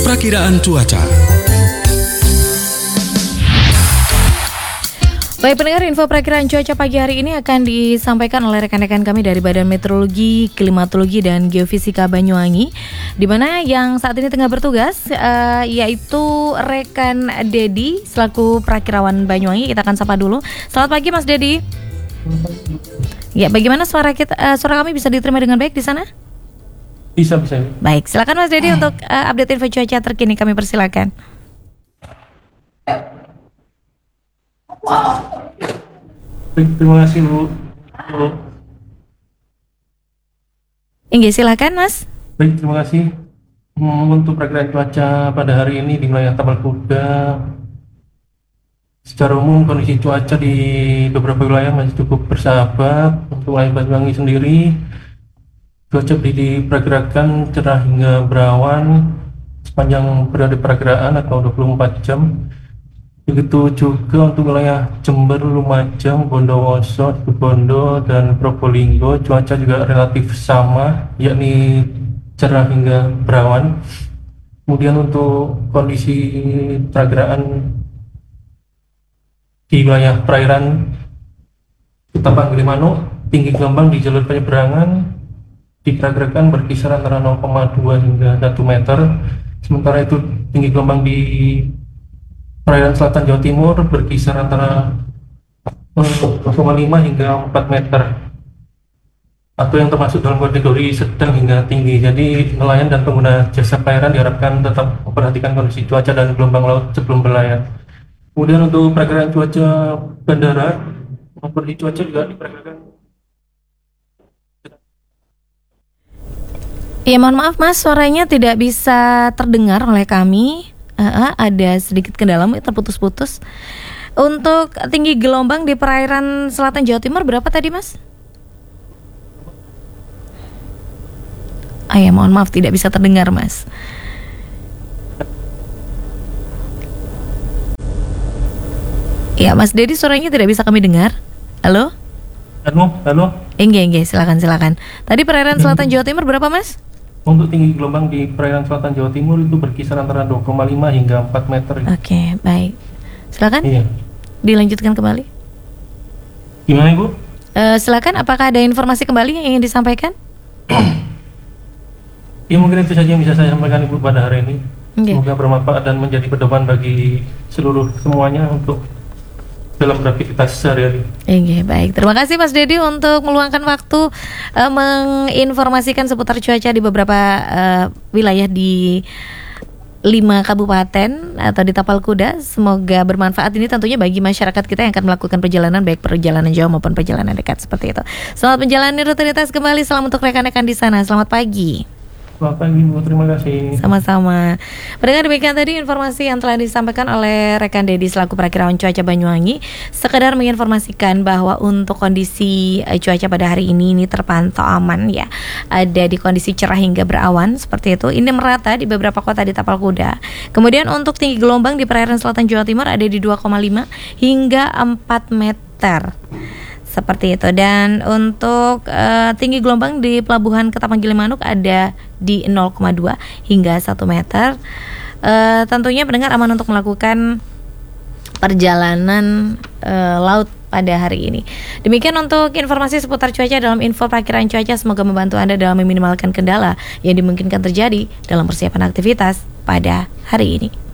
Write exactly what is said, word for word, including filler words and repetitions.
Perakiraan Cuaca. Baik pendengar, info perakiraan cuaca pagi hari ini akan disampaikan oleh rekan-rekan kami dari Badan Meteorologi, Klimatologi, dan Geofisika Banyuwangi, di mana yang saat ini tengah bertugas uh, yaitu rekan Dedi selaku perakirawan Banyuwangi. Kita akan sapa dulu. Selamat pagi Mas Dedi. Ya, bagaimana suara kita, uh, suara kami bisa diterima dengan baik di sana? Bisa, bisa. Baik, silakan Mas Dedi untuk uh, update info cuaca terkini, kami persilakan. Baik, terima kasih Bu. Bu. Inggih, silakan Mas. Baik, terima kasih. Hmm, untuk perakiraan cuaca pada hari ini di wilayah Tapal Kuda, secara umum kondisi cuaca di beberapa wilayah masih cukup bersahabat. Untuk wilayah Banyuwangi sendiri, cuaca diperkirakan cerah hingga berawan sepanjang periode perakiraan atau dua puluh empat jam. Begitu juga untuk wilayah Jember, Lumajang, Bondowoso, Situbondo, dan Probolinggo, cuaca juga relatif sama, yakni cerah hingga berawan. Kemudian untuk kondisi perakiraan di wilayah perairan Ketapang Gilimanuk, tinggi gelombang di jalur penyeberangan diperkirakan berkisar antara nol koma dua hingga satu meter. Sementara itu tinggi gelombang di perairan selatan Jawa Timur berkisar antara nol koma lima hingga empat meter, atau yang termasuk dalam kategori sedang hingga tinggi. Jadi nelayan dan pengguna jasa perairan diharapkan tetap memperhatikan kondisi cuaca dan gelombang laut sebelum berlayar. Kemudian untuk perakiraan cuaca bandara, kondisi cuaca juga diperkirakan. Ya, mohon maaf Mas, suaranya tidak bisa terdengar oleh kami. Uh, ada sedikit kendala, terputus-putus. Untuk tinggi gelombang di perairan selatan Jawa Timur berapa tadi Mas? Ah ya, mohon maaf tidak bisa terdengar Mas. Ya Mas Dedi, suaranya tidak bisa kami dengar. Halo? Halo, halo. Enggak, enggak, silakan, silakan. Tadi perairan selatan Jawa Timur berapa Mas? Untuk tinggi gelombang di perairan selatan Jawa Timur itu berkisar antara dua koma lima hingga empat meter. Oke, okay, baik. Silakan. Iya. Dilanjutkan kembali. Gimana Ibu? Uh, silakan, apakah ada informasi kembali yang ingin disampaikan? Ya, mungkin itu saja yang bisa saya sampaikan Ibu pada hari ini. Okay. Semoga bermanfaat dan menjadi pedoman bagi seluruh semuanya untuk dalam beraktivitas sehari-hari. Oke, baik. Terima kasih Mas Dedi untuk meluangkan waktu uh, menginformasikan seputar cuaca di beberapa uh, wilayah di lima kabupaten atau di Tapal Kuda. Semoga bermanfaat ini tentunya bagi masyarakat kita yang akan melakukan perjalanan, baik perjalanan jauh maupun perjalanan dekat seperti itu. Selamat menjalani rutinitas kembali. Salam untuk rekan-rekan di sana. Selamat pagi. Selamat pagi Bu, terima kasih. Sama-sama. Pendengar, demikian tadi informasi yang telah disampaikan oleh rekan Dedi selaku perakiraan cuaca Banyuwangi. Sekedar menginformasikan bahwa untuk kondisi uh, cuaca pada hari ini ini terpantau aman ya. Ada di kondisi cerah hingga berawan seperti itu. Ini merata di beberapa kota di Tapal Kuda. Kemudian untuk tinggi gelombang di perairan selatan Jawa Timur ada di dua koma lima hingga empat meter. Seperti itu. Dan untuk uh, tinggi gelombang di pelabuhan Ketapang Gilimanuk ada di nol koma dua hingga satu meter. Uh, tentunya pendengar aman untuk melakukan perjalanan uh, laut pada hari ini. Demikian untuk informasi seputar cuaca dalam info perakiraan cuaca. Semoga membantu Anda dalam meminimalkan kendala yang dimungkinkan terjadi dalam persiapan aktivitas pada hari ini.